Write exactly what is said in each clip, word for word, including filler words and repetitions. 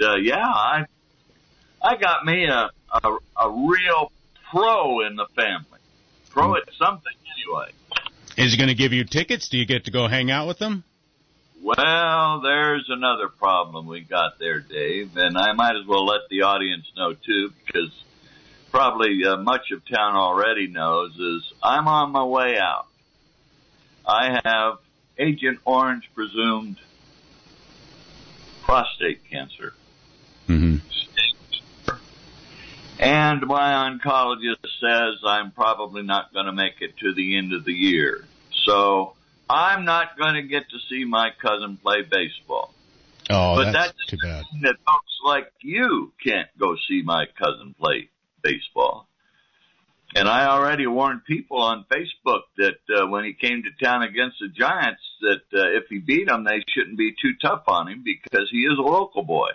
uh, yeah, I I got me a, a a real pro in the family. Pro at something anyway. Is he going to give you tickets? Do you get to go hang out with him? Well, there's another problem we got there, Dave, and I might as well let the audience know, too, because probably uh, much of town already knows, is I'm on my way out. I have Agent Orange presumed prostate cancer. Mm-hmm. And my oncologist says I'm probably not going to make it to the end of the year. So I'm not going to get to see my cousin play baseball. Oh, but that's that's too bad. That folks like you can't go see my cousin play baseball. And I already warned people on Facebook that uh, when he came to town against the Giants, that uh, if he beat them, they shouldn't be too tough on him because he is a local boy.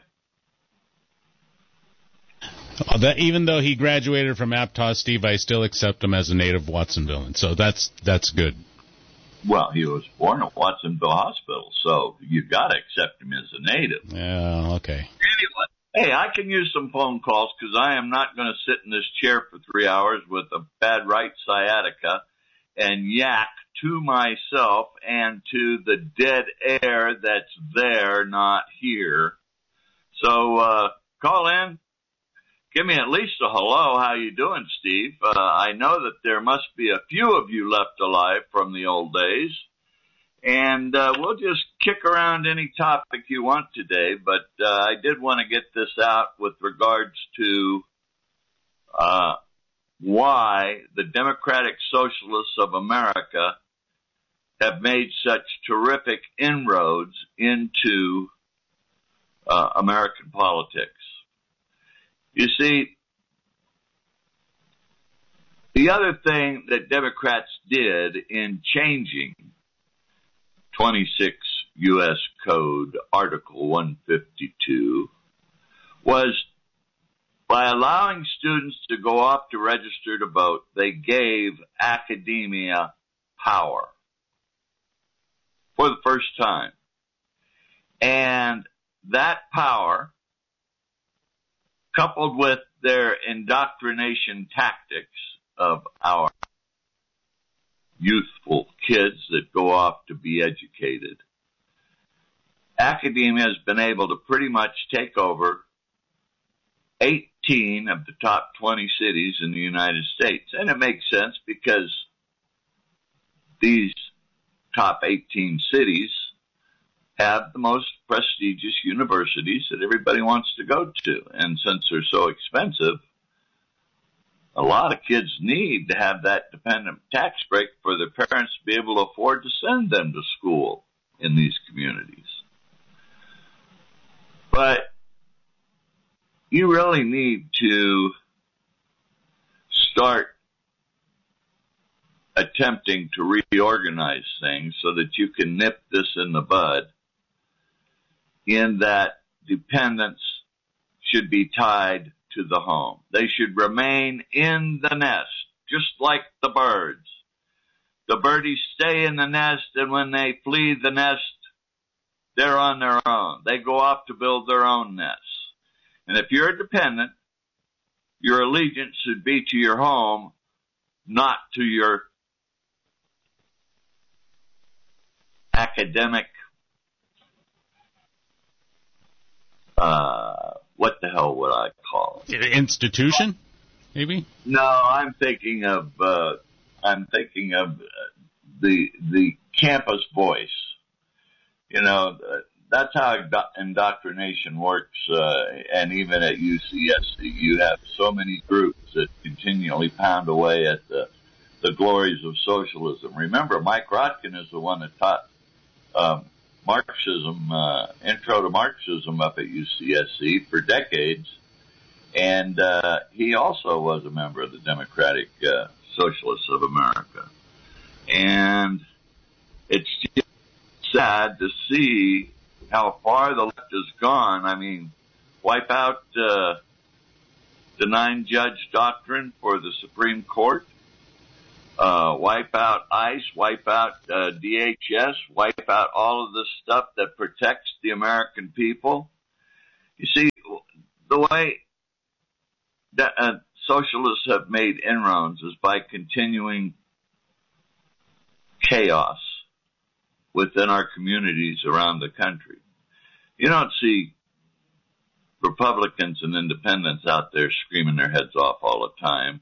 Oh, that, even though he graduated from Aptos, Steve, I still accept him as a native Watsonville, and so that's that's good. Well, he was born at Watsonville Hospital, so you've got to accept him as a native. Yeah, okay. Anyway, hey, I can use some phone calls because I am not going to sit in this chair for three hours with a bad right sciatica and yak to myself and to the dead air that's there, not here. So uh call in. Give me at least a hello. How you doing, Steve? Uh, I know that there must be a few of you left alive from the old days. And uh, we'll just kick around any topic you want today. But uh, I did want to get this out with regards to uh, why the Democratic Socialists of America have made such terrific inroads into uh, American politics. You see, the other thing that Democrats did in changing twenty-six U S Code Article one fifty-two was by allowing students to go off to register to vote, they gave academia power for the first time. And that power, coupled with their indoctrination tactics of our youthful kids that go off to be educated, academia has been able to pretty much take over eighteen of the top twenty cities in the United States. And it makes sense because these top eighteen cities have the most prestigious universities that everybody wants to go to. And since they're so expensive, a lot of kids need to have that dependent tax break for their parents to be able to afford to send them to school in these communities. But you really need to start attempting to reorganize things so that you can nip this in the bud, in that dependents should be tied to the home. They should remain in the nest, just like the birds. The birdies stay in the nest, and when they flee the nest, they're on their own. They go off to build their own nests. And if you're a dependent, your allegiance should be to your home, not to your academic Uh, what the hell would I call it? Institution, maybe? No, I'm thinking of, uh, I'm thinking of the, the campus voice. You know, that's how indoctrination works, uh, and even at U C S C, you have so many groups that continually pound away at the, the glories of socialism. Remember, Mike Rotkin is the one that taught, um, Marxism, uh, intro to Marxism up at U C S C for decades. And, uh, he also was a member of the Democratic, uh, Socialists of America. And it's just sad to see how far the left has gone. I mean, wipe out, uh, the nine judge doctrine for the Supreme Court. Uh, wipe out ICE, wipe out uh, D H S, wipe out all of this stuff that protects the American people. You see, that uh, socialists have made inroads is by continuing chaos within our communities around the country. You don't see Republicans and independents out there screaming their heads off all the time.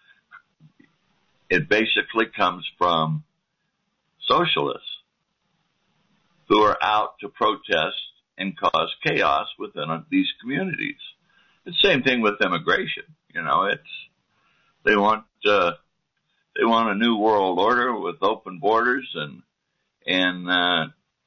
It basically comes from socialists who are out to protest and cause chaos within these communities. The same thing with immigration. You know, it's they want uh, they want a new world order with open borders, and and uh,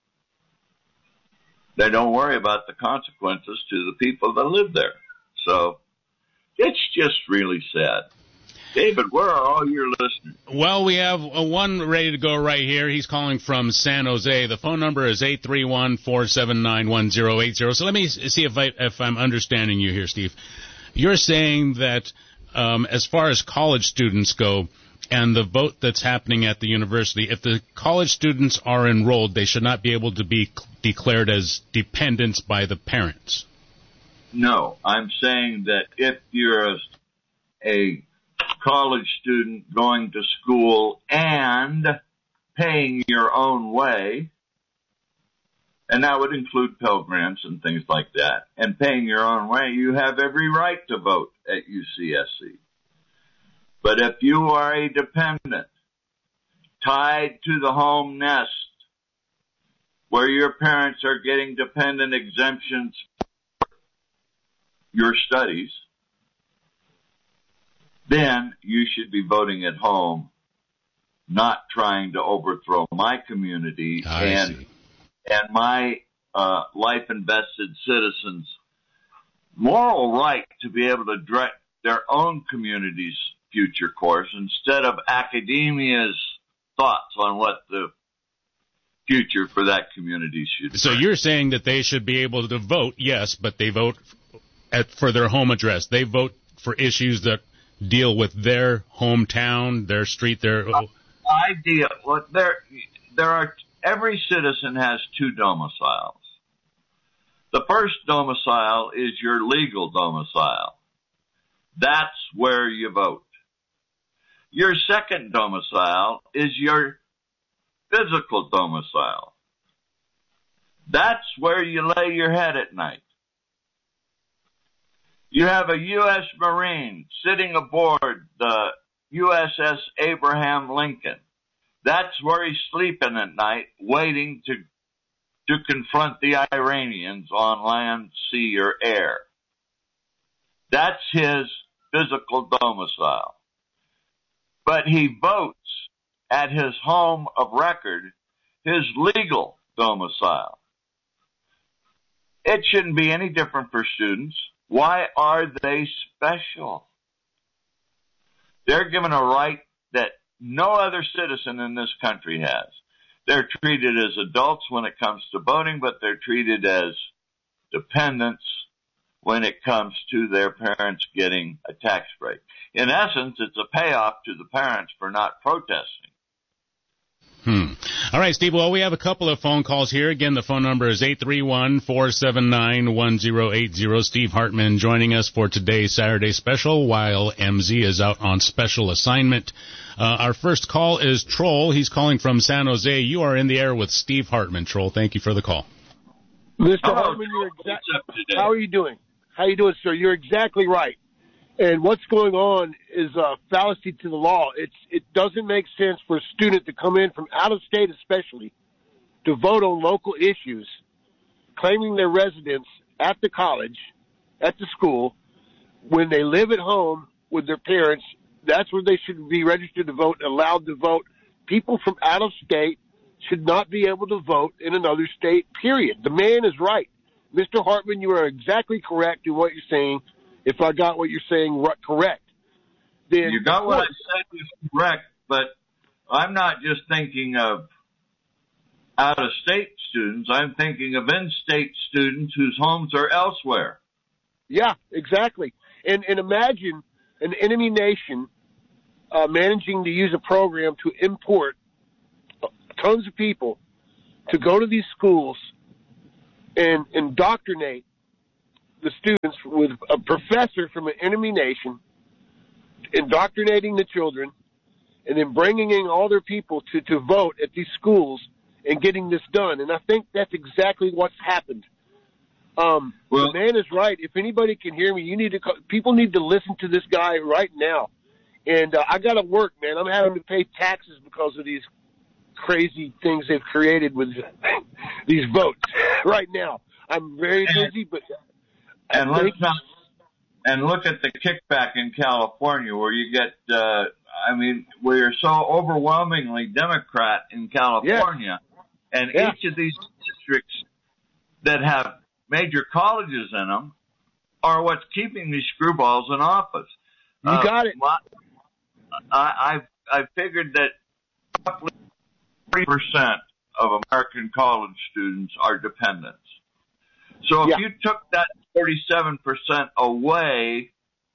they don't worry about the consequences to the people that live there. So it's just really sad. David, where are all your listeners? Well, we have a one ready to go right here. He's calling from San Jose. The phone number is eight three one, four seven nine, one zero eight zero. So let me see if, I, if I'm understanding you here, Steve. You're saying that um, as far as college students go and the vote that's happening at the university, if the college students are enrolled, they should not be able to be declared as dependents by the parents. No, I'm saying that if you're a, a college student going to school and paying your own way, and that would include Pell Grants and things like that, and paying your own way, you have every right to vote at U C S C. But if you are a dependent tied to the home nest where your parents are getting dependent exemptions for your studies, then you should be voting at home, not trying to overthrow my community I and see. and my uh, life-invested citizens' moral right to be able to direct their own community's future course instead of academia's thoughts on what the future for that community should be. So you're saying that they should be able to vote, yes, but they vote at, for their home address. They vote for issues that deal with their hometown, their street, their... Idea. Well, there, there are... Every citizen has two domiciles. The first domicile is your legal domicile. That's where you vote. Your second domicile is your physical domicile. That's where you lay your head at night. You have a U S Marine sitting aboard the U S S Abraham Lincoln. That's where he's sleeping at night, waiting to to confront the Iranians on land, sea, or air. That's his physical domicile. But he votes at his home of record, his legal domicile. It shouldn't be any different for students. Why are they special? They're given a right that no other citizen in this country has. They're treated as adults when it comes to voting, but they're treated as dependents when it comes to their parents getting a tax break. In essence, it's a payoff to the parents for not protesting. Hmm. All right, Steve. Well, we have a couple of phone calls here. Again, the phone number is eight three one, four seven nine, one zero eight zero. Steve Hartman joining us for today's Saturday special while M Z is out on special assignment. Uh, our first call is Troll. He's calling from San Jose. You are in the air with Steve Hartman, Troll. Thank you for the call. Mister Hartman, you're exact- how are you doing? How are you doing, sir? You're exactly right. And what's going on is a fallacy to the law. It's, it doesn't make sense for a student to come in from out of state especially to vote on local issues, claiming their residence at the college, at the school, when they live at home with their parents. That's where they should be registered to vote, allowed to vote. People from out of state should not be able to vote in another state, period. The man is right. Mister Hartman, you are exactly correct in what you're saying. If I got what you're saying correct. Then you got what I said was correct, but I'm not just thinking of out-of-state students. I'm thinking of in-state students whose homes are elsewhere. Yeah, exactly. And, and imagine an enemy nation uh, managing to use a program to import tons of people to go to these schools and indoctrinate the students with a professor from an enemy nation, indoctrinating the children, and then bringing in all their people to, to vote at these schools and getting this done. And I think that's exactly what's happened. Um, well, the man is right. If anybody can hear me, you need to. People need to listen to this guy right now. And uh, I got to work, man. I'm having to pay taxes because of these crazy things they've created with these votes right now. I'm very busy, but and let's not, and look at the kickback in California, where you get. Uh, I mean, we're so overwhelmingly Democrat in California, yeah. and yeah. each of these districts that have major colleges in them are what's keeping these screwballs in office. You uh, got it. My, I I I figured that roughly thirty percent of American college students are dependents. So if yeah. you took that thirty-seven percent away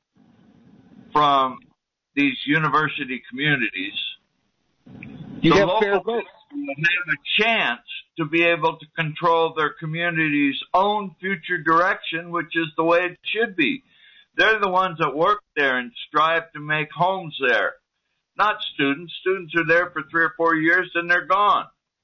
from these university communities, you the have local fair votes. Will have a chance to be able to control their community's own future direction, which is the way it should be. They're the ones that work there and strive to make homes there, not students. Students are there for three or four years, and they're gone.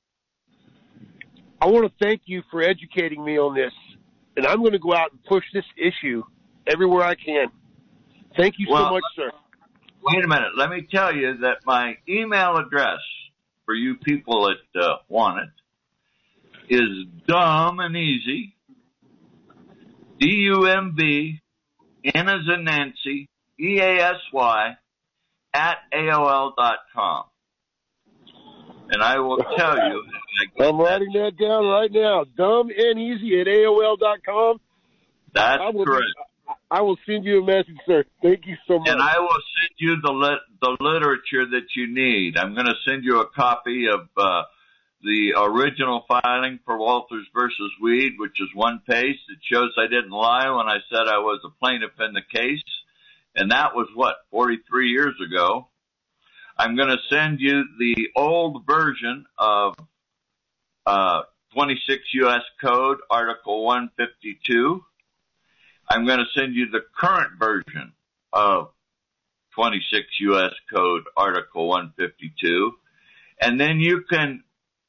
I want to thank you for educating me on this, and I'm going to go out and push this issue everywhere I can. Thank you well, so much, sir. Wait a minute. Let me tell you that my email address for you people that uh, want it is dumb and easy, D U M B, N as in Nancy, E A S Y, at A O L dot com. And I will tell you. I'm writing that down right now. Dumb and easy at A O L dot com. That's I will, correct. I will send you a message, sir. Thank you so much. And I will send you the lit, the literature that you need. I'm going to send you a copy of uh, the original filing for Walters versus Weed, which is one page. It shows I didn't lie when I said I was a plaintiff in the case. And that was, what, forty-three years ago. I'm going to send you the old version of uh, twenty-six U S Code, Article one fifty-two. I'm going to send you the current version of twenty-six U S Code, Article one fifty-two. And then you can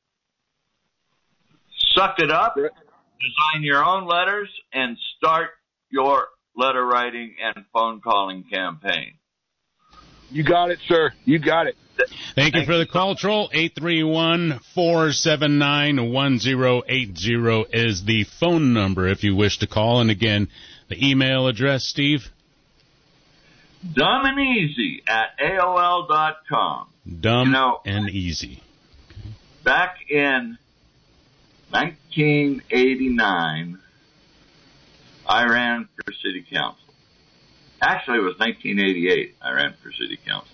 suck it up, design your own letters, and start your letter writing and phone calling campaign. You got it, sir. You got it. Thank you for the call, Troll. eight three one, four seven nine, one zero eight zero is the phone number if you wish to call. And again, the email address, Steve? Dumb and easy at A O L dot com. Dumb you know, and easy. Back in nineteen eighty-nine, I ran for city council. Actually, it was nineteen eighty-eight I ran for city council.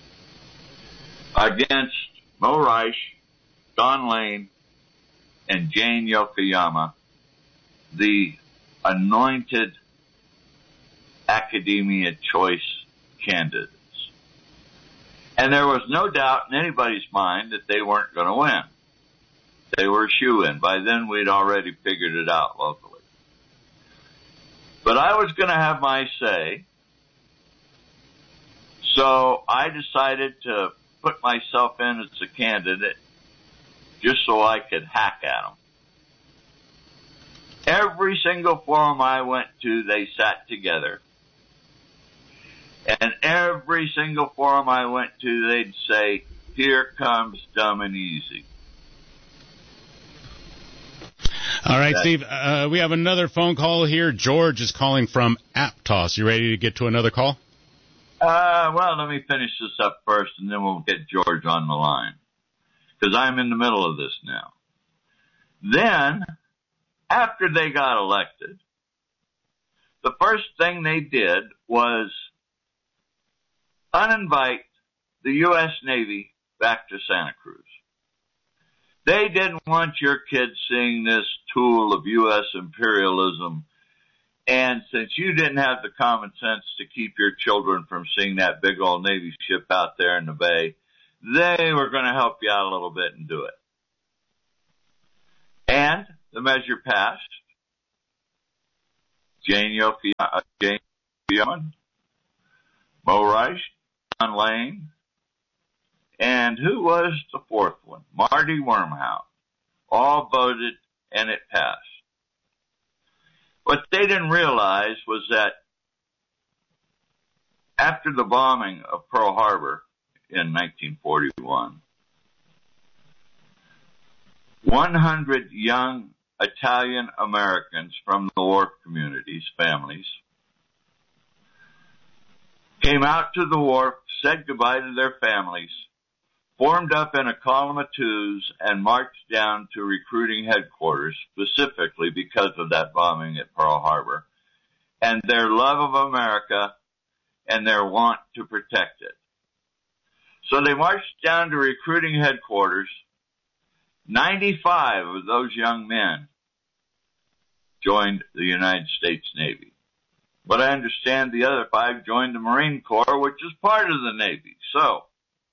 Against Mo Reich, Don Lane, and Jane Yokoyama, the anointed academia choice candidates. And there was no doubt in anybody's mind that they weren't going to win. They were a shoo-in. By then, we'd already figured it out locally. But I was going to have my say, so I decided to put myself in as a candidate just so I could hack at them. Every single forum I went to, they sat together. And every single forum I went to, they'd say, here comes Dumb and Easy. All right, Steve, uh, we have another phone call here. George is calling from Aptos. You ready to get to another call? Uh, well, let me finish this up first, and then we'll get George on the line, because I'm in the middle of this now. Then, after they got elected, the first thing they did was uninvite the U S Navy back to Santa Cruz. They didn't want your kids seeing this tool of U S imperialism. And since you didn't have the common sense to keep your children from seeing that big old Navy ship out there in the bay, they were going to help you out a little bit and do it. And the measure passed. Jane Yokoyama, Jane Yokoyama, Mo Reich, John Lane, and who was the fourth one? Marty Wormhout. All voted, and it passed. What they didn't realize was that after the bombing of Pearl Harbor in nineteen forty-one, one hundred young Italian Americans from the wharf communities, families, came out to the wharf, said goodbye to their families, formed up in a column of twos, and marched down to recruiting headquarters, specifically because of that bombing at Pearl Harbor, and their love of America and their want to protect it. So they marched down to recruiting headquarters. ninety-five of those young men joined the United States Navy. But I understand the other five joined the Marine Corps, which is part of the Navy. So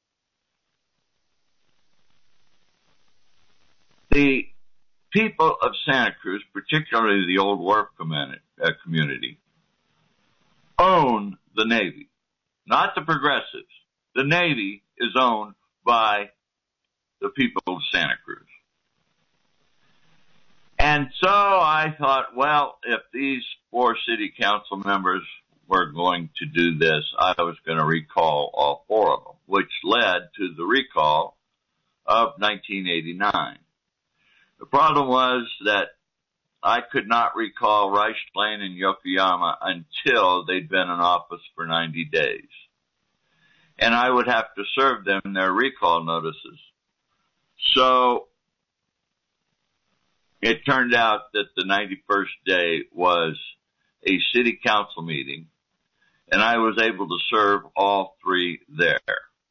the people of Santa Cruz, particularly the old wharf community, own the Navy, not the progressives. The Navy is owned by the people of Santa Cruz. And so I thought, well, if these four city council members were going to do this, I was going to recall all four of them, which led to the recall of nineteen eighty-nine. The problem was that I could not recall Reich, Lane, and Yokoyama until they'd been in office for ninety days. And I would have to serve them their recall notices. So it turned out that the ninety-first day was a city council meeting, and I was able to serve all three there.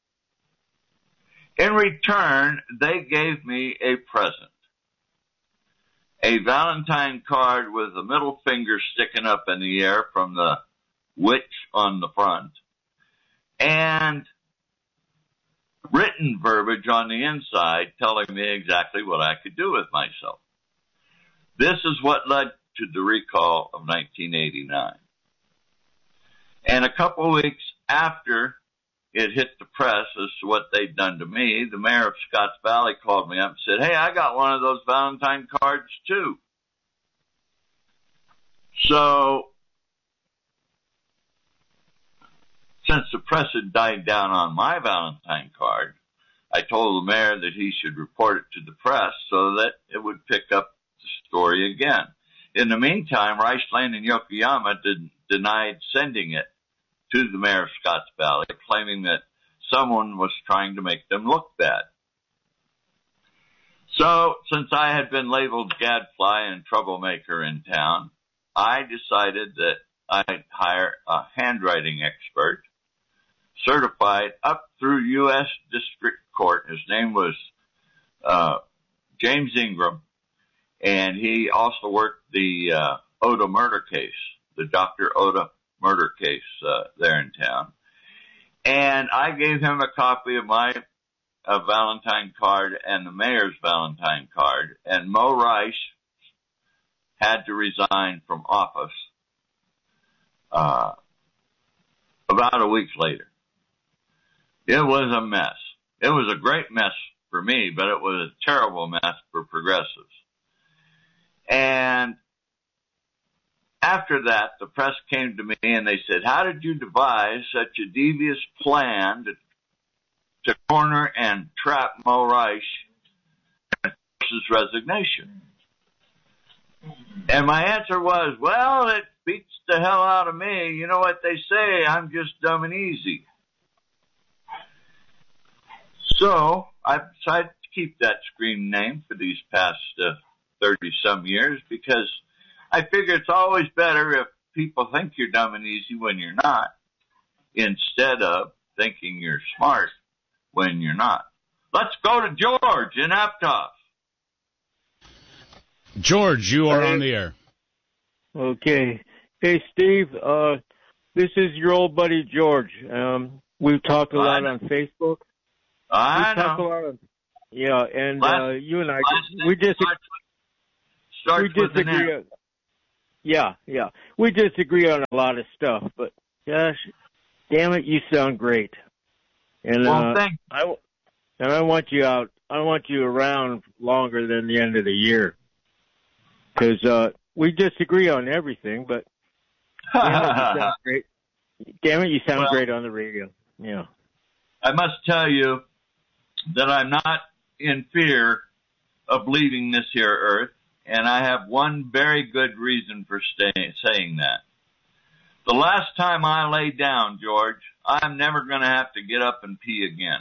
In return, they gave me a present. A Valentine card with a middle finger sticking up in the air from the witch on the front, and written verbiage on the inside telling me exactly what I could do with myself. This is what led to the recall of nineteen eighty-nine. And a couple of weeks after it hit the press as to what they'd done to me, the mayor of Scotts Valley called me up and said, hey, I got one of those Valentine cards too. So since the press had died down on my Valentine card, I told the mayor that he should report it to the press so that it would pick up the story again. In the meantime, Reich, Lane, and Yokoyama did, denied sending it to the mayor of Scotts Valley, claiming that someone was trying to make them look bad. So, since I had been labeled gadfly and troublemaker in town, I decided that I'd hire a handwriting expert, certified up through U S District Court. His name was uh James Ingram, and he also worked the uh, Oda murder case, the Doctor Oda murder case uh, there in town. And I gave him a copy of my uh, Valentine card and the mayor's Valentine card, and Mo Reich had to resign from office uh, about a week later. It was a mess. It was a great mess for me, but it was a terrible mess for progressives. And after that, the press came to me and they said, how did you devise such a devious plan to, to corner and trap Mo Reich and force his resignation? And my answer was, well, it beats the hell out of me. You know what they say, I'm just dumb and easy. So I decided to keep that screen name for these past uh, thirty-some years, because I figure it's always better if people think you're dumb and easy when you're not, instead of thinking you're smart when you're not. Let's go to George in Aptos. George, you are on the air. Okay. Hey, Steve, uh, this is your old buddy George. Um, we've talked a lot on Facebook. I we talked know. A lot of, yeah, and last, uh, you and I, last we just starts with, starts we with disagree. an Yeah, yeah. We disagree on a lot of stuff, but gosh, damn it, you sound great. And well, uh, thanks. I and I want you out. I want you around longer than the end of the year, because uh, we disagree on everything. But damn it, you sound great. Damn it, you sound well, great on the radio. Yeah. I must tell you that I'm not in fear of leaving this here earth, and I have one very good reason for stay, saying that. The last time I lay down, George, I'm never going to have to get up and pee again.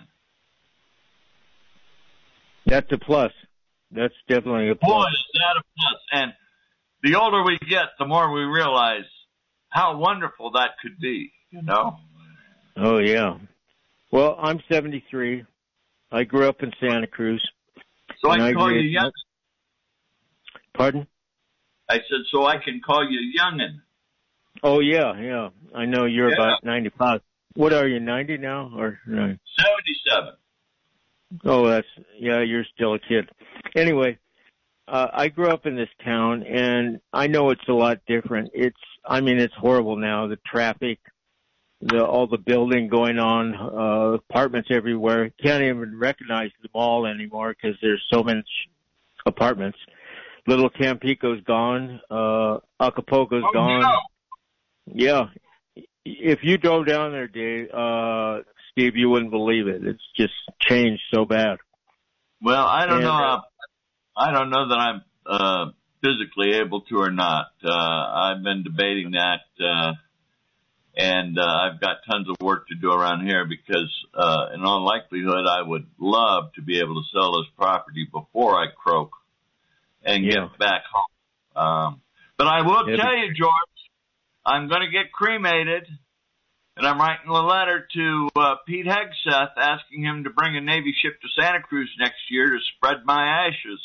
That's a plus. That's definitely a plus. Boy, is that a plus. And the older we get, the more we realize how wonderful that could be, you know? Oh, yeah. Well, I'm seventy-three. I grew up in Santa Cruz. So I can I call agree. you young. Pardon? I said, so I can call you youngin'. Oh, yeah, yeah. I know you're Yeah. about ninety-five. What are you, ninety now? Or no? seventy-seven. Oh, that's, yeah, you're still a kid. Anyway, uh, I grew up in this town, and I know it's a lot different. It's, I mean, it's horrible now, the traffic, the all the building going on, uh, apartments everywhere. Can't even recognize the mall anymore because there's so many apartments. Little Tampico's gone. Uh, Acapulco's Oh, gone. no. Yeah. If you drove down there, Dave, uh, Steve, you wouldn't believe it. It's just changed so bad. Well, I don't And, know. uh, I don't know that I'm uh, physically able to or not. Uh, I've been debating that, uh, and uh, I've got tons of work to do around here because, uh, in all likelihood, I would love to be able to sell this property before I croak and Yeah. get back home. Um, but I will Yeah. tell you, George, I'm going to get cremated, and I'm writing a letter to uh, Pete Hegseth asking him to bring a Navy ship to Santa Cruz next year to spread my ashes.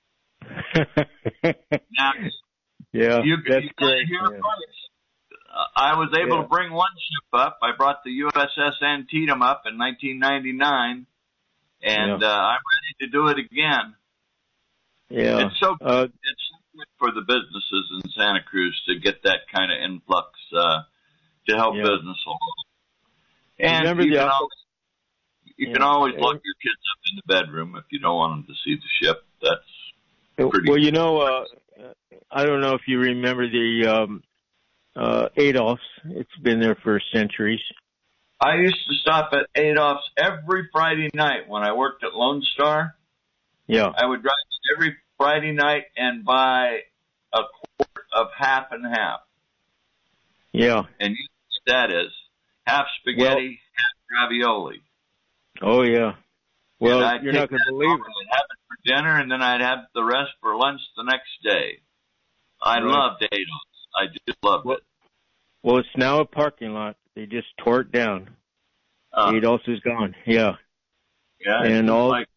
Now, yeah, you, that's you great. hear Yeah. uh, I was able Yeah. to bring one ship up. I brought the U S S Antietam up in nineteen ninety-nine, and Yeah. uh, I'm ready to do it again. Yeah. It's so Uh, it's so good for the businesses in Santa Cruz to get that kind of influx uh, to help Yeah. business along. And Remember you, the can, op- always, you yeah. can always lock your kids up in the bedroom if you don't want them to see the ship. That's pretty Well, you know, uh, I don't know if you remember the um, uh, Adolph's. It's been there for centuries. I used to stop at Adolph's every Friday night when I worked at Lone Star. Yeah. I would drive every Friday night and buy a quart of half and half. Yeah. And you know what that is. Half spaghetti, well, half ravioli. Oh, yeah. Well, I'd you're take not going to believe it. I'd have it for dinner, and then I'd have the rest for lunch the next day. I Right. loved Adolph's. I just loved well, it. Well, it's now a parking lot. They just tore it down. Uh, Adolph's is gone. Yeah. yeah, And all, like,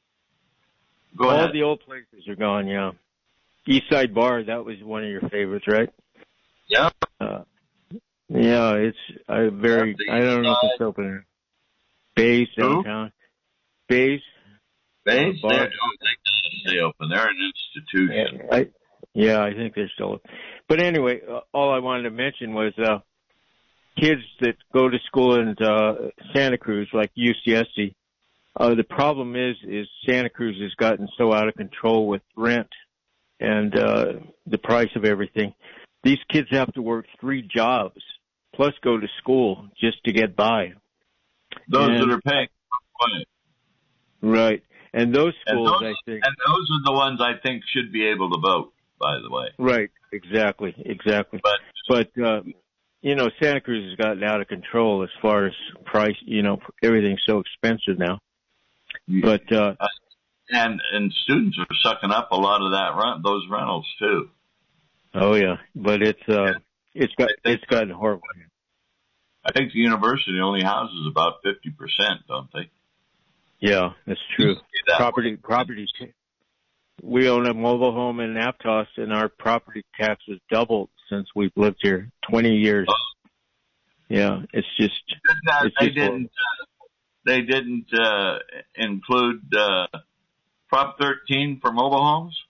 go all ahead. the old places are gone, yeah. East Side Bar, that was one of your favorites, right? Yeah. Uh, yeah, it's I very, Yeah, I don't know if it's open there. Bays Who? downtown. Bays. Bays, Uh, they're, bar. oh, they gotta stay open. They're an institution. Yeah, I, yeah, I think they're still. But anyway, uh, all I wanted to mention was uh, kids that go to school in uh, Santa Cruz, like U C S C. Uh, the problem is, is Santa Cruz has gotten so out of control with rent and uh, the price of everything. These kids have to work three jobs plus go to school just to get by. Those and, that are paying money. Right. And those schools, and those, I think. And those are the ones I think should be able to vote, by the way. Right. Exactly. Exactly. But, but uh, you know, Santa Cruz has gotten out of control as far as price, you know, everything's so expensive now. But, uh, uh, and, and students are sucking up a lot of that rent, those rentals too. Oh yeah. But it's, uh, yeah. it's got, it's gotten horrible. I think the university only houses about fifty percent, don't they? Yeah, that's true. That property, way. property. We own a mobile home in Aptos, and our property tax has doubled since we've lived here, twenty years. Oh. Yeah, it's just. That, it's they just didn't. Uh, they didn't uh, include uh, Prop thirteen for mobile homes.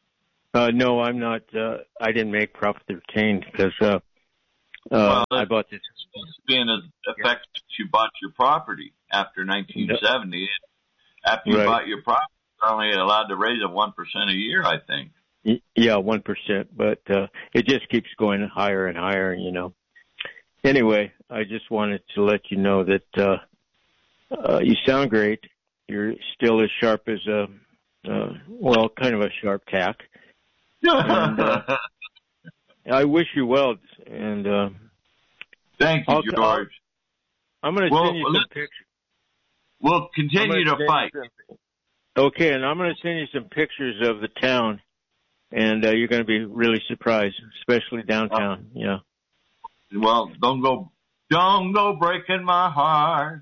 Uh, no, I'm not. Uh, I didn't make Prop thirteen because uh, uh, well, I bought this. It's supposed to be in effect yeah. you bought your property after nineteen seventy. After you right. bought your property, you're only allowed to raise it one percent a year, I think. Yeah, one percent, but uh, it just keeps going higher and higher, you know. Anyway, I just wanted to let you know that uh, uh, you sound great. You're still as sharp as a, uh, well, kind of a sharp tack. And, uh, I wish you well. And uh, thank you, I'll, George. I'll, I'm going to well, send you well, some pictures. We'll continue to fight. Okay, and I'm going to send you some pictures of the town, and uh, you're going to be really surprised, especially downtown. Uh, yeah. Well, don't go, don't go breaking my heart.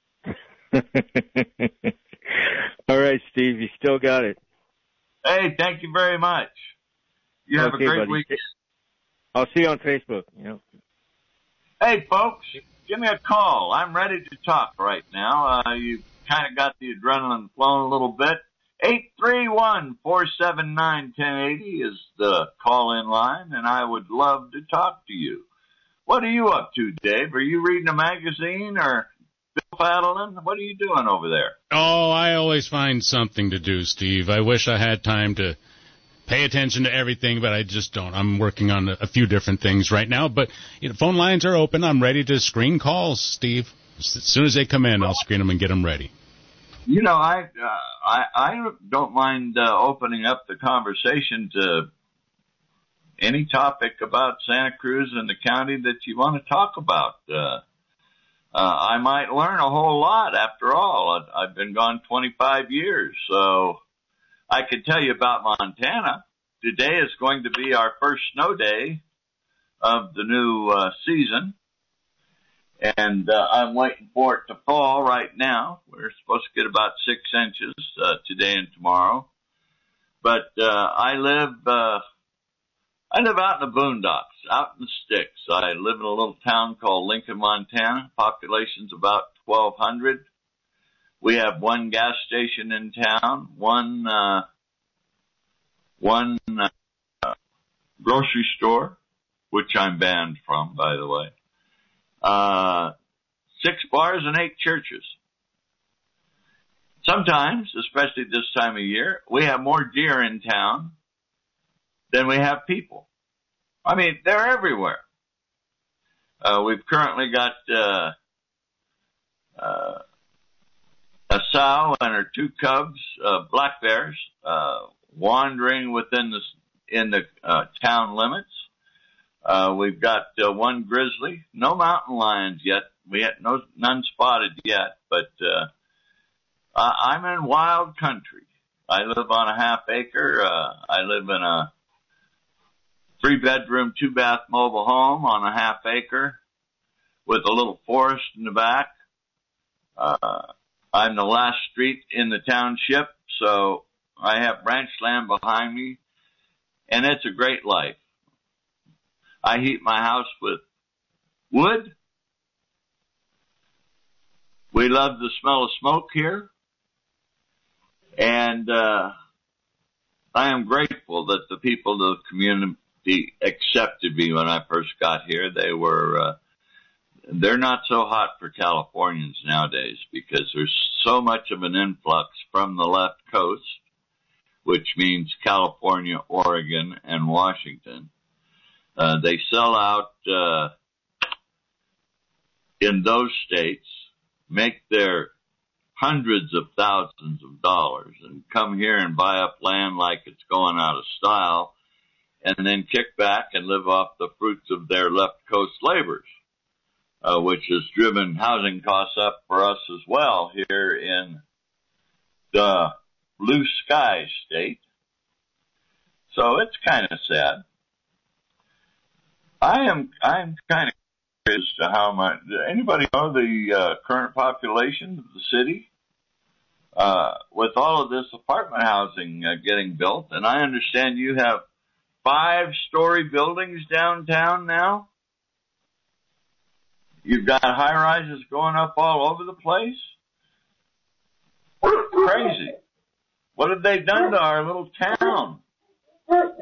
All right, Steve, you still got it. Hey, thank you very much. You have okay, a great buddy. week. I'll see you on Facebook. You know. Hey, folks, give me a call. I'm ready to talk right now. Uh, you kind of got the adrenaline flowing a little bit. eight three one, four seven nine, one zero eight zero is the call-in line, and I would love to talk to you. What are you up to, Dave? Are you reading a magazine or Bill Paddling? What are you doing over there? Oh, I always find something to do, Steve. I wish I had time to pay attention to everything, but I just don't. I'm working on a few different things right now, but you know, phone lines are open. I'm ready to screen calls, Steve. As soon as they come in, I'll screen them and get them ready. You know, I uh, I, I don't mind uh, opening up the conversation to any topic about Santa Cruz and the county that you want to talk about. Uh, uh, I might learn a whole lot after all. I've, I've been gone twenty-five years, so I could tell you about Montana. Today is going to be our first snow day of the new uh, season. And uh, I'm waiting for it to fall right now. We're supposed to get about six inches uh, today and tomorrow. But uh, I live uh, I live out in the boondocks, out in the sticks. I live in a little town called Lincoln, Montana. Population's about twelve hundred. We have one gas station in town, one uh, one uh, grocery store, which I'm banned from, by the way. Uh, six bars and eight churches. Sometimes, especially this time of year, we have more deer in town than we have people. I mean, they're everywhere. Uh, we've currently got, uh, uh, a sow and her two cubs, uh, black bears, uh, wandering within the, in the, uh, town limits. Uh, we've got uh, one grizzly, no mountain lions yet. We had no, none spotted yet, but, uh, I, I'm in wild country. I live on a half acre. Uh, I live in a three bedroom, two bath mobile home on a half acre with a little forest in the back. Uh, I'm the last street in the township, so I have ranch land behind me, and it's a great life. I heat my house with wood. We love the smell of smoke here. And uh I am grateful that the people of the community accepted me when I first got here. They were, uh they're not so hot for Californians nowadays because there's so much of an influx from the left coast, which means California, Oregon, and Washington. Uh, they sell out, uh, in those states, make their hundreds of thousands of dollars and come here and buy up land like it's going out of style and then kick back and live off the fruits of their left coast labors, uh, which has driven housing costs up for us as well here in the blue sky state. So it's kind of sad. I am, I'm kind of curious as to how much, anybody know the uh, current population of the city? Uh, with all of this apartment housing uh, getting built, and I understand you have five-story buildings downtown now. You've got high-rises going up all over the place. Crazy. What have they done to our little town?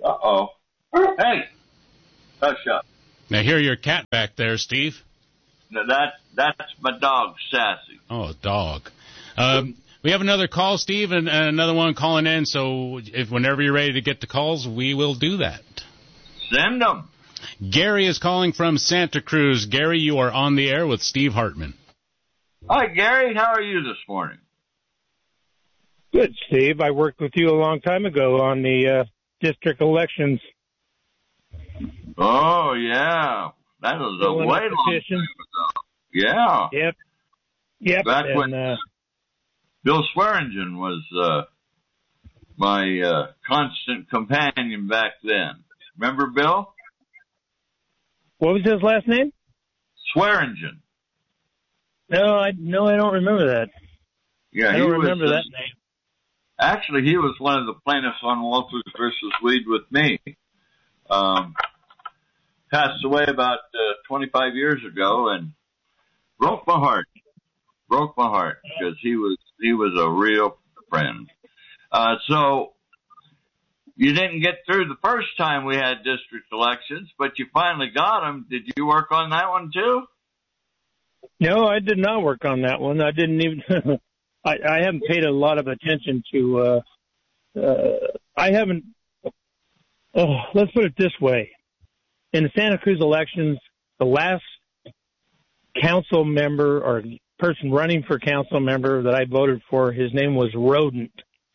Uh-oh. Hey! Hush up. Now, hear your cat back there, Steve. Now that, that's my dog, Sassy. Oh, dog. Um, we have another call, Steve, and, and another one calling in, so if whenever you're ready to get the calls, we will do that. Send them. Gary is calling from Santa Cruz. Gary, you are on the air with Steve Hartman. Hi, Gary. How are you this morning? Good, Steve. I worked with you a long time ago on the uh, district elections. Oh, yeah. That was a Filling way out long petitions. time ago. Yeah. Yep. Yep. Back and, when uh, Bill Swearingen was uh, my uh, constant companion back then. Remember Bill? what was his last name? Swearingen. No, I no, I don't remember that. Yeah, I he don't was, remember uh, that name. Actually, he was one of the plaintiffs on Walters versus Weed with me. Um, passed away about uh, twenty-five years ago, and broke my heart. Broke my heart because he was he was a real friend. Uh, so you didn't get through the first time we had district elections, but you finally got them. Did you work on that one too? No, I did not work on that one. I didn't even. I, I haven't paid a lot of attention to. Uh, uh, I haven't. Oh, let's put it this way: in the Santa Cruz elections, the last council member or person running for council member that I voted for, his name was Rodent.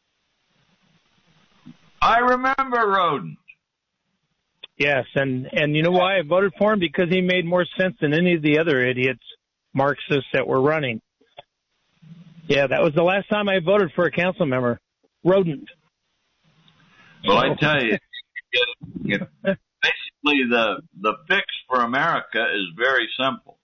I remember Rodent. Yes, and and you know why I voted for him? Because he made more sense than any of the other idiots, Marxists that were running. Yeah, that was the last time I voted for a council member. Rodent. Well, I tell you, you know, basically the the fix for America is very simple.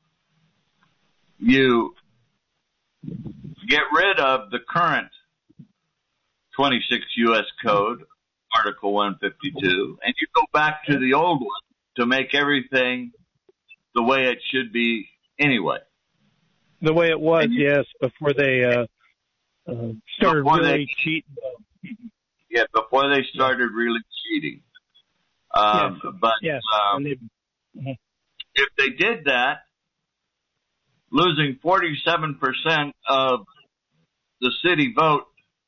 You get rid of the current twenty-six U S Code, Article one fifty-two, and you go back to the old one to make everything the way it should be anyway. The way it was, you, yes, before they uh, uh, started before really they, cheating. Yeah, before they started really cheating. Um, yes. But yes. um, they, uh-huh. if they did that, losing forty-seven percent of the city vote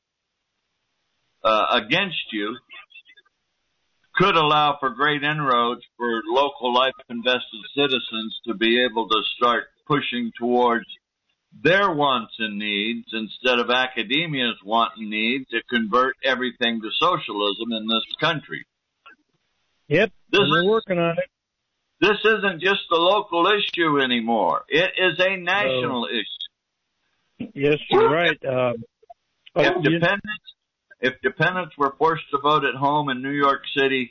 uh, against you could allow for great inroads for local life-invested citizens to be able to start pushing towards their wants and needs instead of academia's want and need to convert everything to socialism in this country. Yep, this we're is, working on it. This isn't just a local issue anymore. It is a national oh. issue. Yes, you're right. Um, oh, if dependents, if dependents were forced to vote at home in New York City,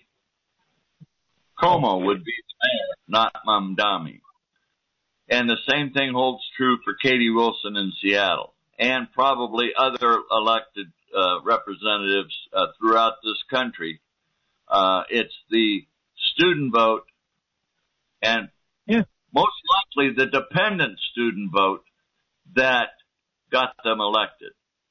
Como would be the mayor, not Mamdani. And the same thing holds true for Katie Wilson in Seattle and probably other elected uh, representatives uh, throughout this country. Uh, it's the student vote and yeah. most likely the dependent student vote that got them elected.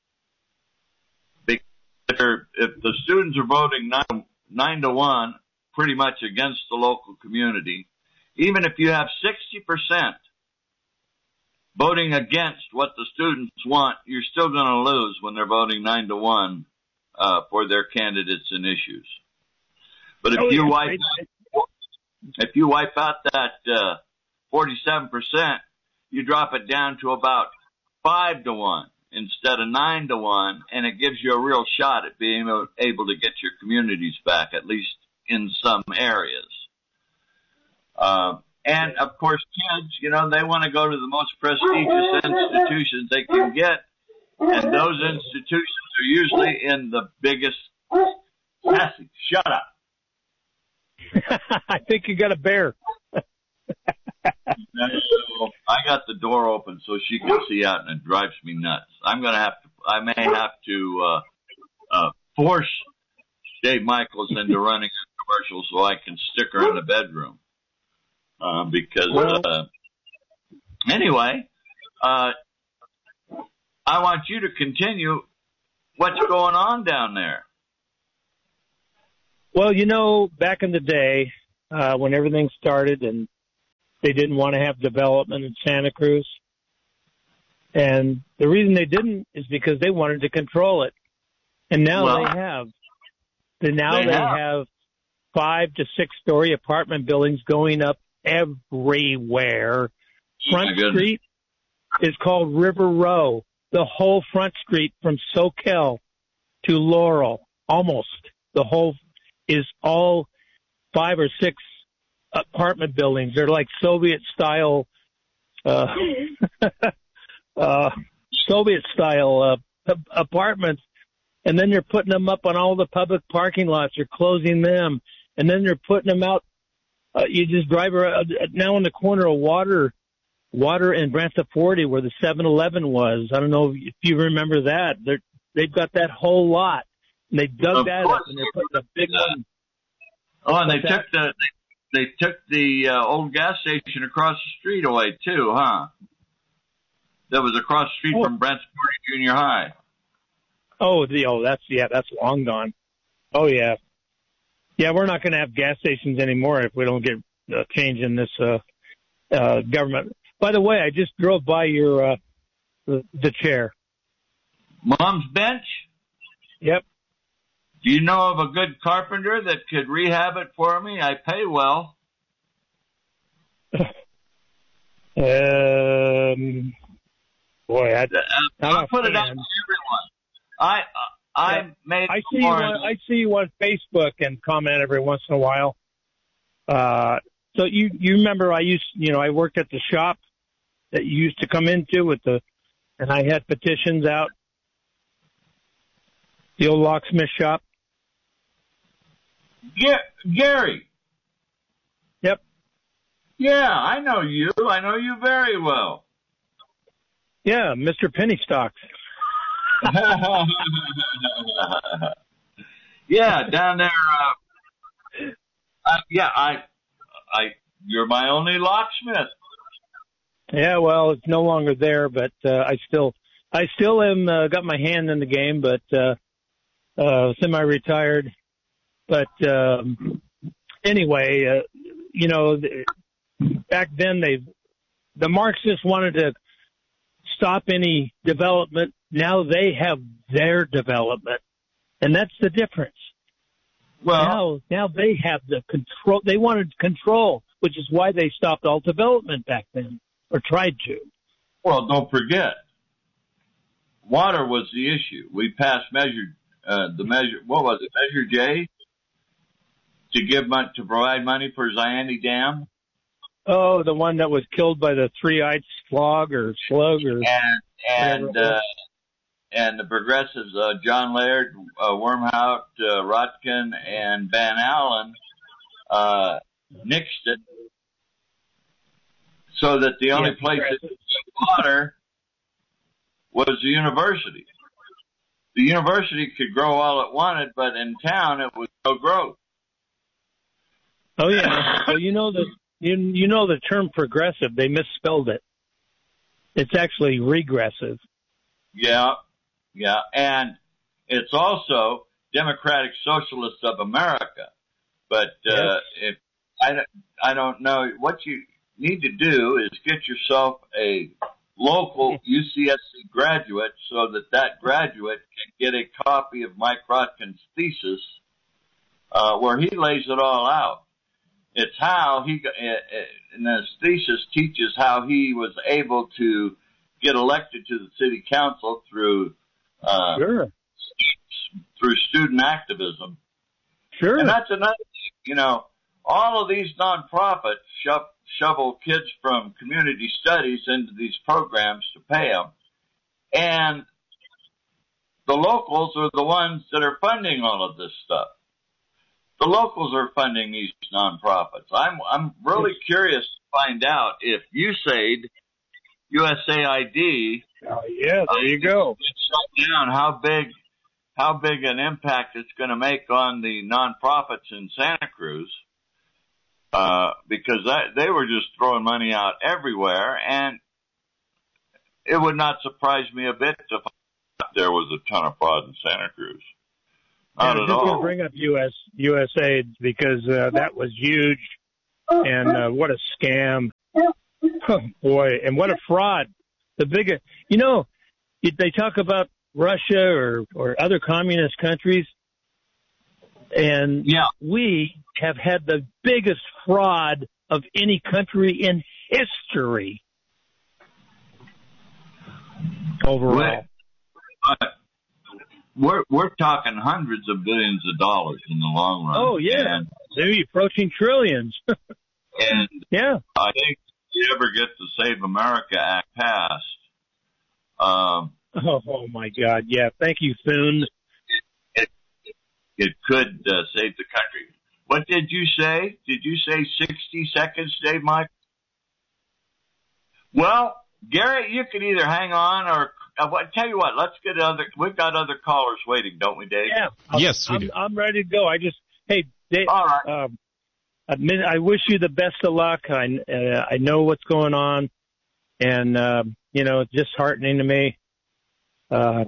Because if the students are voting nine, nine to one pretty much against the local community, even if you have sixty percent voting against what the students want, you're still going to lose when they're voting nine to one uh, for their candidates and issues. But if oh, you yeah, wipe right. out, if you wipe out that uh, forty-seven percent, you drop it down to about five to one instead of nine to one, and it gives you a real shot at being able to get your communities back, at least in some areas. Uh, and of course, kids, you know, they want to go to the most prestigious institutions they can get, and those institutions are usually in the biggest. Cassie, shut up. I think you got a bear. I got the door open so she can see out, and it drives me nuts. I'm gonna have to. I may have to uh, uh, force Dave Michaels into running a commercial so I can stick her in the bedroom. Uh, because uh, anyway, uh, I want you to continue. What's going on down there? Well, you know, back in the day, uh, when everything started and they didn't want to have development in Santa Cruz, and the reason they didn't is because they wanted to control it. And now well, they have. And now they, they have. have five to six story apartment buildings going up everywhere. Front oh, Street is called River Row. The whole Front Street from Soquel to Laurel, almost the whole, is all five or six apartment buildings. They're like Soviet style, uh, uh, Soviet style uh, apartments. And then they're putting them up on all the public parking lots. They're closing them. And then they're putting them out. Uh, you just drive around now in the corner of Water, Water and Branciforte where the seven eleven was. I don't know if you remember that. They're, they've got that whole lot. And they dug of that course. up and they're putting a big yeah. one. Oh, and they What's took that? the they, they took the uh, old gas station across the street away too, huh? That was across the street oh. from Branciforte Junior High. Oh, the, oh, that's, yeah, that's long gone. Oh, yeah. Yeah, we're not going to have gas stations anymore if we don't get a change in this, uh, uh, government. By the way, I just drove by your, uh, the, the chair. Mom's bench? Yep. Do you know of a good carpenter that could rehab it for me? I pay well. um, boy, I, I'll put it out to everyone. I I yeah. made. I see you. On, I see you on Facebook and comment every once in a while. Uh, so you you remember I used you know I worked at the shop that you used to come into with the, and I had petitions out. The old locksmith shop. Yeah, Gary. Yep. Yeah, I know you. I know you very well. Yeah, Mister Penny-Stocks. Yeah, down there. Uh, uh, yeah, I, I, you're my only locksmith. Yeah, well, it's no longer there, but uh, I still, I still am uh, got my hand in the game, but uh, uh, semi-retired. But um, anyway, uh, you know, back then they, the Marxists wanted to stop any development. Now they have their development, and that's the difference. Well, now, now they have the control. They wanted control, which is why they stopped all development back then, or tried to. Well, don't forget, water was the issue. We passed measure, uh, the measure. What was it, Measure J, to give money, to provide money for Zayante Dam. Oh, the one that was killed by the three-eyed slug or slug or and and uh, and the progressives, uh, John Laird, uh, Wormhout, uh, Rotkin, and Van Allen, uh, nixed it so that the only yeah, place that could get water was the university. The university could grow all it wanted, but in town it was no growth. Oh yeah. Well, you know the you you know the term progressive. They misspelled it. It's actually regressive. Yeah, yeah, and it's also Democratic Socialists of America. But uh, yes. if I I don't know, what you need to do is get yourself a local U C S C graduate so that that graduate can get a copy of Mike Rotkin's thesis, uh, where he lays it all out. It's how he, and his thesis teaches how he was able to get elected to the city council through, uh, sure. through student activism. Sure. And that's another thing, you know, all of these nonprofits shove, shovel kids from community studies into these programs to pay them. And the locals are the ones that are funding all of this stuff. The locals are funding these nonprofits. I'm I'm really curious to find out if U S A I D, U S A I D, oh yeah, there you go, shut down. How big, how big an impact it's going to make on the nonprofits in Santa Cruz? Uh, because that, they were just throwing money out everywhere, and it would not surprise me a bit if there was a ton of fraud in Santa Cruz. Not I was at just all. going to bring up U S U S A I D because uh, that was huge, and uh, what a scam! Oh, boy, and what a fraud! The biggest, you know, they talk about Russia or or other communist countries, and Yeah. we have had the biggest fraud of any country in history overall. Uh, we're we're talking hundreds of billions of dollars in the long run. Oh yeah, and, maybe approaching trillions. and yeah, I think if you ever get the Save America Act passed, um, oh, oh my God, yeah. Thank you, Thune. it it could uh, save the country. What did you say? Did you say sixty seconds, Dave, Mike? Well, Gary, you can either hang on or uh, what, tell you what. Let's get other. We've got other callers waiting, don't we, Dave? Yeah. I'll, Yes, we I'm, do. I'm ready to go. I just, hey, Dave. All right. Um, I, mean, I wish you the best of luck. I uh, I know what's going on, and uh, you know, it's disheartening to me. Uh,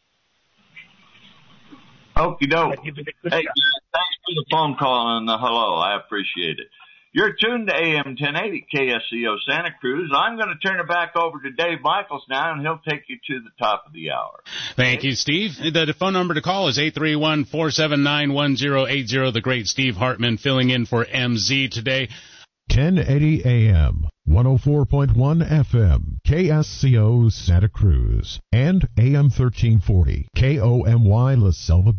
Okie doke. I give it a good Hey, shot. thanks for the phone call and the hello. I appreciate it. You're tuned to A M ten eighty K S C O Santa Cruz. I'm going to turn it back over to Dave Michaels now, and he'll take you to the top of the hour. Thank you, Steve. The phone number to call is eight three one, four seven nine, one zero eight zero. The great Steve Hartman filling in for M Z today. ten eighty A M, one oh four point one F M, K S C O Santa Cruz, and A M thirteen forty, K O M Y La Selva.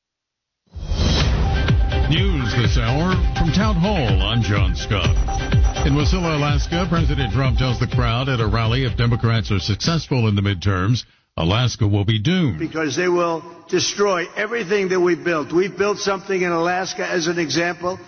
News this hour from Town Hall. I'm John Scott. In Wasilla, Alaska, President Trump tells the crowd at a rally if Democrats are successful in the midterms, Alaska will be doomed. Because they will destroy everything that we've built. We've built something in Alaska, as an example,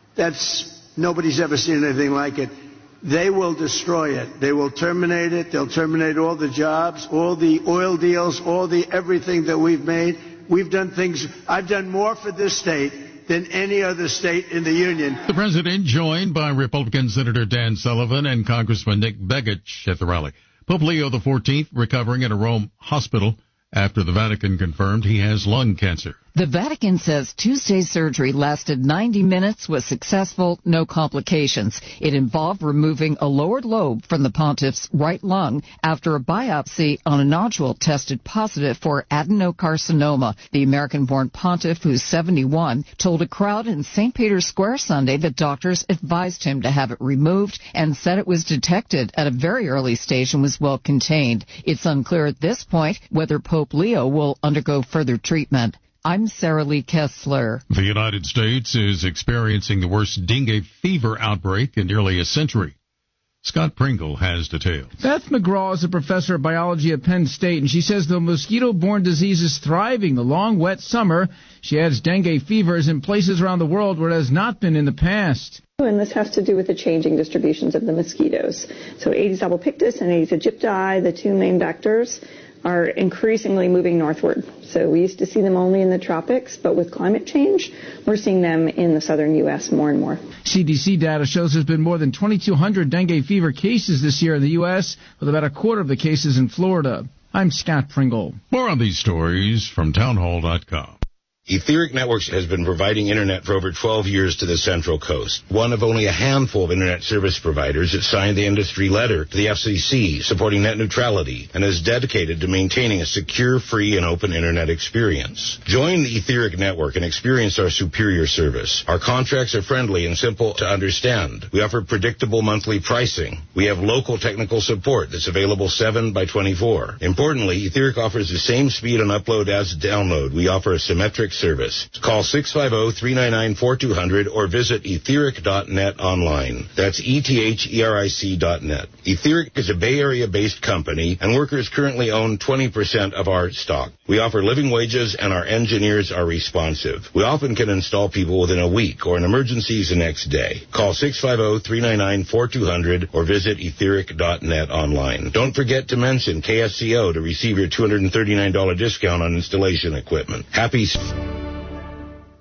that's nobody's ever seen anything like it. They will destroy it. They will terminate it. They'll terminate all the jobs, all the oil deals, all the everything that we've made. We've done things. I've done more for this state than any other state in the union. The president joined by Republican Senator Dan Sullivan and Congressman Nick Begich at the rally. Pope Leo the fourteenth recovering at a Rome hospital after the Vatican confirmed he has lung cancer. The Vatican says Tuesday's surgery lasted ninety minutes, was successful, no complications. It involved removing a lower lobe from the pontiff's right lung after a biopsy on a nodule tested positive for adenocarcinoma. The American-born pontiff, who's seventy-one, told a crowd in Saint Peter's Square Sunday that doctors advised him to have it removed and said it was detected at a very early stage and was well contained. It's unclear at this point whether Pope Leo will undergo further treatment. I'm Sarah Lee Kessler. The United States is experiencing the worst dengue fever outbreak in nearly a century. Scott Pringle has details. Beth McGraw is a professor of biology at Penn State, and she says the mosquito-borne disease is thriving the long, wet summer. She adds dengue fever is in places around the world where it has not been in the past. And this has to do with the changing distributions of the mosquitoes. So Aedes albopictus and Aedes aegypti, the two main vectors, are increasingly moving northward. So we used to see them only in the tropics, but with climate change, we're seeing them in the southern U S more and more. C D C data shows there's been more than twenty-two hundred dengue fever cases this year in the U S, with about a quarter of the cases in Florida. I'm Scott Pringle. More on these stories from townhall dot com. Etheric Networks has been providing internet for over twelve years to the Central Coast. One of only a handful of internet service providers that signed the industry letter to the F C C supporting net neutrality and is dedicated to maintaining a secure, free, and open internet experience. Join the Etheric Network and experience our superior service. Our contracts are friendly and simple to understand. We offer predictable monthly pricing. We have local technical support that's available seven by twenty-four. Importantly, Etheric offers the same speed on upload as download. We offer a symmetric service. Call six five zero, three nine nine, four two zero zero or visit etheric dot net online. That's E T H E R I C dot net. Etheric is a Bay Area-based company, and workers currently own twenty percent of our stock. We offer living wages, and our engineers are responsive. We often can install people within a week, or in emergencies the next day. Call six five zero, three nine nine, four two zero zero or visit etheric dot net online. Don't forget to mention K S C O to receive your two hundred thirty-nine dollars discount on installation equipment. Happy...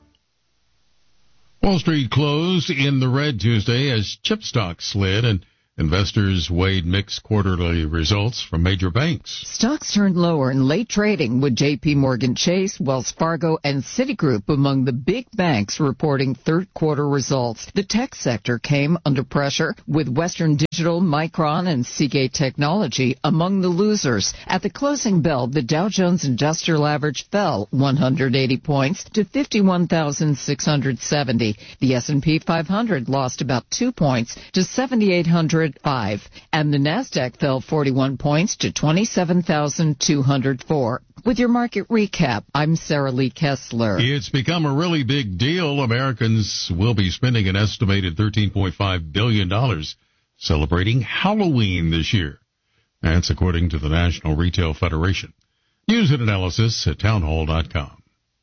Wall Street closed in the red Tuesday as chip stocks slid and Investors weighed mixed quarterly results from major banks. Stocks turned lower in late trading with J P Morgan Chase, Wells Fargo, and Citigroup among the big banks reporting third quarter results. The tech sector came under pressure with Western Digital, Micron, and Seagate Technology among the losers. At the closing bell, the Dow Jones Industrial Average fell one hundred eighty points to fifty-one thousand six hundred seventy. The S and P five hundred lost about two points to seventy-eight hundred five, and the Nasdaq fell forty-one points to twenty-seven thousand two hundred four. With your market recap, I'm Sarah Lee Kessler. It's become a really big deal. Americans will be spending an estimated thirteen point five billion dollars celebrating Halloween this year. That's according to the National Retail Federation. News and analysis at townhall dot com.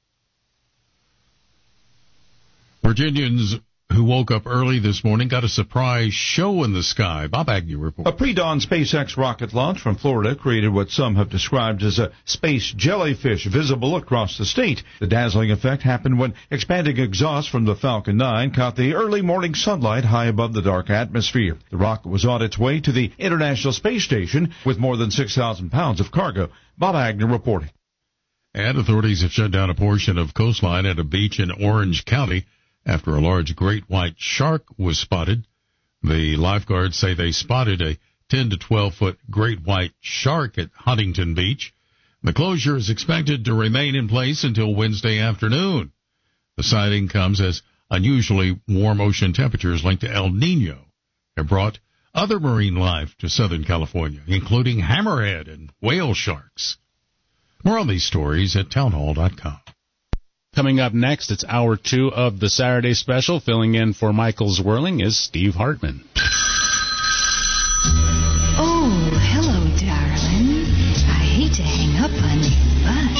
Virginians who woke up early this morning got a surprise show in the sky. Bob Agnew reports. A pre-dawn SpaceX rocket launch from Florida created what some have described as a space jellyfish visible across the state. The dazzling effect happened when expanding exhaust from the Falcon nine caught the early morning sunlight high above the dark atmosphere. The rocket was on its way to the International Space Station with more than six thousand pounds of cargo. Bob Agnew reporting. And authorities have shut down a portion of coastline at a beach in Orange County after a large great white shark was spotted. The lifeguards say they spotted a ten to twelve foot great white shark at Huntington Beach. The closure is expected to remain in place until Wednesday afternoon. The sighting comes as unusually warm ocean temperatures linked to El Nino have brought other marine life to Southern California, including hammerhead and whale sharks. More on these stories at townhall dot com. Coming up next, it's hour two of the Saturday Special. Filling in for Michael Zwirling is Steve Hartman.